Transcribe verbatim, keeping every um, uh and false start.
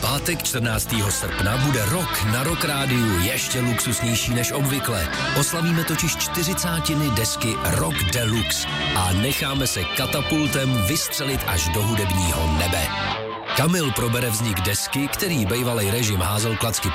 pátek čtrnáctého srpna bude rok na Rock Rádiu ještě luxusnější než obvykle. Oslavíme totiž čtyřicátiny desky Rock Deluxe a necháme se katapultem vystřelit až do hudebního nebe. Kamil probere vznik desky, který bejvalej režim házel klacky